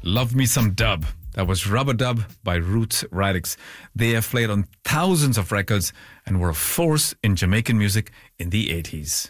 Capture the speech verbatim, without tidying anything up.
Love Me Some Dub. That was Rubber Dub by Roots Radics. They have played on thousands of records and were a force in Jamaican music in the eighties.